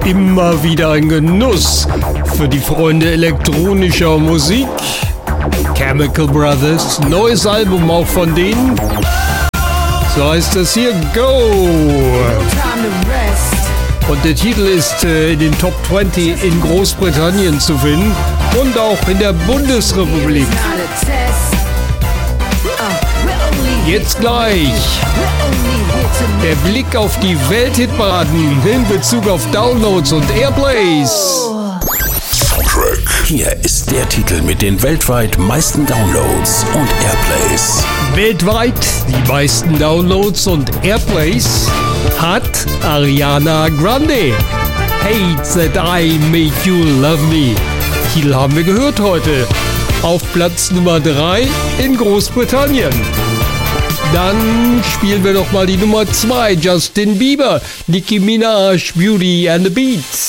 Immer wieder ein Genuss für die Freunde elektronischer Musik. Chemical Brothers, neues Album auch von denen. So heißt es hier, Go! Und der Titel ist in den Top 20 in Großbritannien zu finden und auch in der Bundesrepublik. Jetzt gleich der Blick auf die Welthitparaden in Bezug auf Downloads und Airplays. Hier ist der Titel mit den weltweit meisten Downloads und Airplays. Weltweit die meisten Downloads und Airplays hat Ariana Grande. Hate That I Make You Love Me. Titel haben wir gehört heute. Auf Platz Nummer 3 in Großbritannien. Dann spielen wir noch mal die Nummer 2, Justin Bieber, Nicki Minaj, Beauty and the Beat.